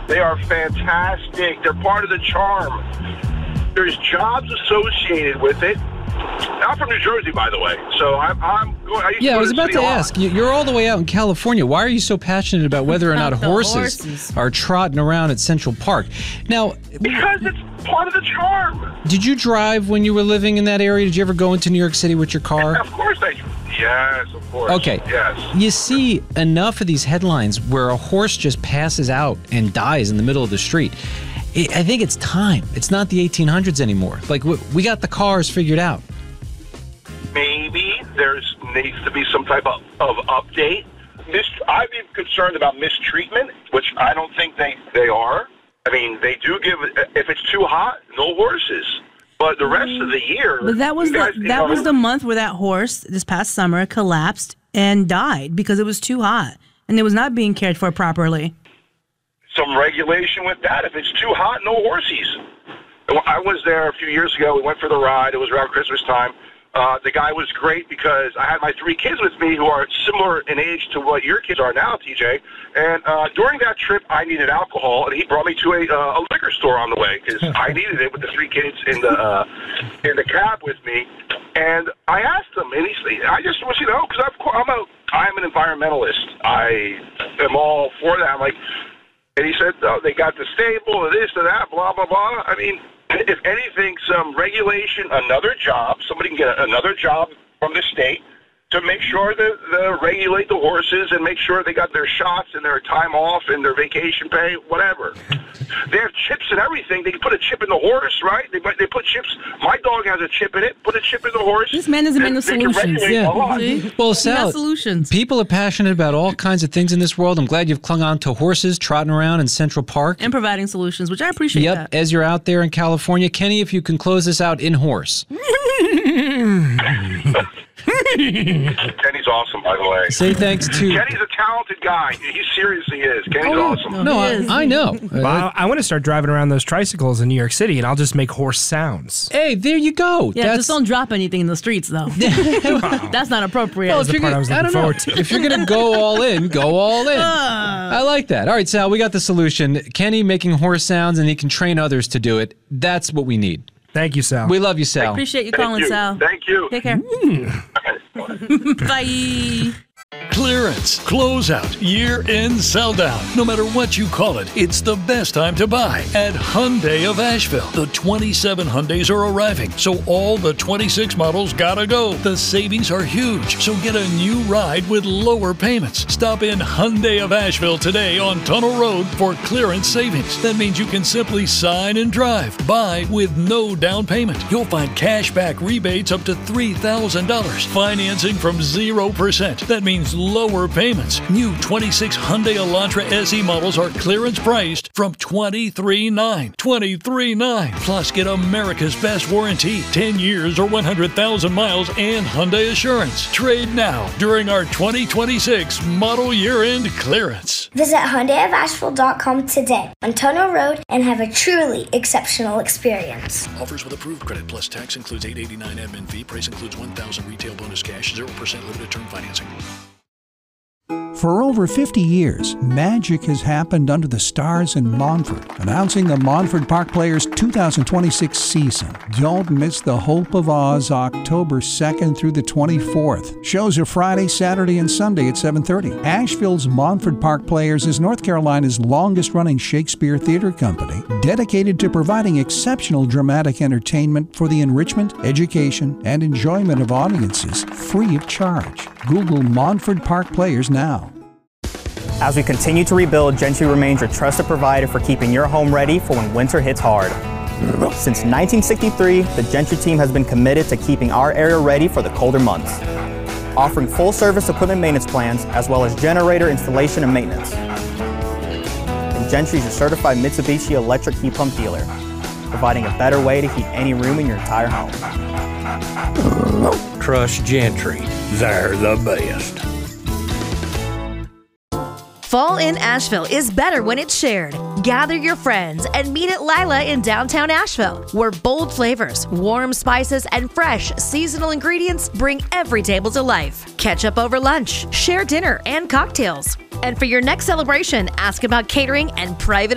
They are fantastic. They're part of the charm. There's jobs associated with it. I'm from New Jersey, by the way, so I'm going. I was about to ask. You're all the way out in California. Why are you so passionate about whether or not horses are trotting around at Central Park? Now, because it's part of the charm. Did you drive when you were living in that area? Did you ever go into New York City with your car? Yeah, of course I. Yes, of course. Okay. Yes. You see enough of these headlines where a horse just passes out and dies in the middle of the street. I think it's time. It's not the 1800s anymore. Like, we got the cars figured out. Maybe there needs to be some type of update. I'd be concerned about mistreatment, which I don't think they are. I mean, they do give, if it's too hot, no horses. But the rest of the year... But that was the month where that horse, this past summer, collapsed and died because it was too hot. And it was not being cared for properly. Some regulation with that. If it's too hot, no horsies. I was there a few years ago. We went for the ride. It was around Christmas time. The guy was great because I had my 3 kids with me who are similar in age to what your kids are now, TJ. And during that trip, I needed alcohol, and he brought me to a liquor store on the way because I needed it with the 3 kids in the cab with me. And I asked him, and I just was, because I'm an environmentalist. I am all for that. I'm like, and he said, oh, they got the stable, and this and that, blah, blah, blah. I mean, if anything, some regulation, another job, somebody can get another job from the state to make sure that they regulate the horses and make sure they got their shots and their time off and their vacation pay, whatever. They have chips and everything. They can put a chip in the horse, right? They put chips. My dog has a chip in it. Put a chip in the horse. This man doesn't make no solutions. Yeah. Well, Sal, solutions. People are passionate about all kinds of things in this world. I'm glad you've clung on to horses trotting around in Central Park. And providing solutions, which I appreciate that. As you're out there in California. Kenny, if you can close this out in horse. Kenny's awesome, by the way. Say thanks to... Kenny's a talented guy. He seriously is. Kenny's awesome. No, I know. Well, I want to start driving around those tricycles in New York City, and I'll just make horse sounds. Hey, there you go. Yeah, just don't drop anything in the streets, though. That's not appropriate. That's the part I was looking forward to. If you're going to go all in, go all in. I like that. All right, Sal, we got the solution. Kenny making horse sounds, and he can train others to do it. That's what we need. Thank you, Sal. We love you, Sal. I appreciate you calling, Sal. Thank you. Take care. Bye. Clearance, closeout, year-end sell-down. No matter what you call it, it's the best time to buy at Hyundai of Asheville. The 27 Hyundais are arriving, so all the 26 models gotta go. The savings are huge, so get a new ride with lower payments. Stop in Hyundai of Asheville today on Tunnel Road for clearance savings. That means you can simply sign and drive. Buy with no down payment. You'll find cash back rebates up to $3,000. Financing from 0%. That means lower payments. New 26 Hyundai Elantra SE models are clearance priced from $23,900. $23,900. Plus, get America's best warranty, 10 years or 100,000 miles, and Hyundai Assurance. Trade now during our 2026 model year-end clearance. Visit HyundaiofAsheville.com today on Tunnel Road and have a truly exceptional experience. Offers with approved credit plus tax includes $889 admin fee. Price includes $1,000 retail bonus cash, 0% limited term financing. For over 50 years, magic has happened under the stars in Montford. Announcing the Montford Park Players 2026 season. Don't miss the Hope of Oz October 2nd through the 24th. Shows are Friday, Saturday, and Sunday at 7:30. Asheville's Montford Park Players is North Carolina's longest-running Shakespeare theater company, dedicated to providing exceptional dramatic entertainment for the enrichment, education, and enjoyment of audiences, free of charge. Google Montford Park Players now. As we continue to rebuild, Gentry remains your trusted provider for keeping your home ready for when winter hits hard. Since 1963, the Gentry team has been committed to keeping our area ready for the colder months, offering full-service equipment maintenance plans as well as generator installation and maintenance. And Gentry is your certified Mitsubishi electric heat pump dealer, providing a better way to heat any room in your entire home. Trust Gentry. They're the best. Fall in Asheville is better when it's shared. Gather your friends and meet at Lila in downtown Asheville, where bold flavors, warm spices, and fresh seasonal ingredients bring every table to life. Catch up over lunch, share dinner and cocktails. And for your next celebration, ask about catering and private